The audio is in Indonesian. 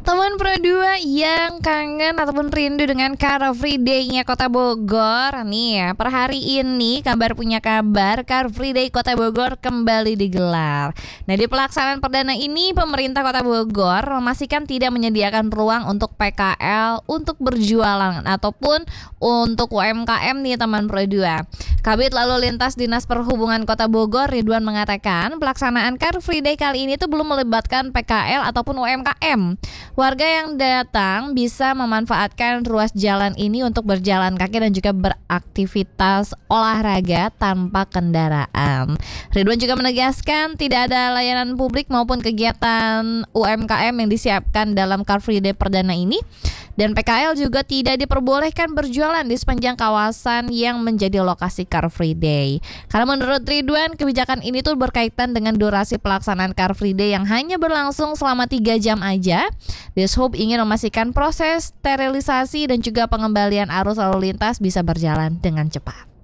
Teman Pro 2 yang kangen ataupun rindu dengan Car Free Day-nya Kota Bogor nih ya, per hari ini punya kabar Car Free Day Kota Bogor kembali digelar. Nah, di pelaksanaan perdana ini pemerintah Kota Bogor memastikan tidak menyediakan ruang untuk PKL untuk berjualan ataupun untuk UMKM nih teman Pro 2. Kabid Lalu Lintas Dinas Perhubungan Kota Bogor Ridwan mengatakan pelaksanaan Car Free Day kali ini tuh belum melibatkan PKL ataupun UMKM. Warga yang datang bisa memanfaatkan ruas jalan ini untuk berjalan kaki dan juga beraktivitas olahraga tanpa kendaraan. Ridwan juga menegaskan tidak ada layanan publik maupun kegiatan UMKM yang disiapkan dalam Car Free Day perdana ini. Dan PKL juga tidak diperbolehkan berjualan di sepanjang kawasan yang menjadi lokasi Car Free Day. Karena menurut Ridwan, kebijakan ini tuh berkaitan dengan durasi pelaksanaan Car Free Day yang hanya berlangsung selama 3 jam aja. Dishub ingin memastikan proses sterilisasi dan juga pengembalian arus lalu lintas bisa berjalan dengan cepat.